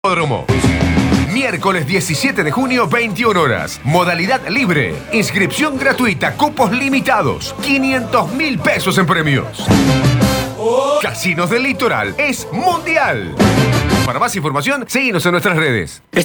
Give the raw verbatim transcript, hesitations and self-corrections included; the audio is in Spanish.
Hipódromo. Miércoles diecisiete de junio, veintiuna horas. Modalidad libre. Inscripción gratuita. Cupos limitados. quinientos mil pesos en premios. Casinos del Litoral es mundial. Para más información, síguenos en nuestras redes.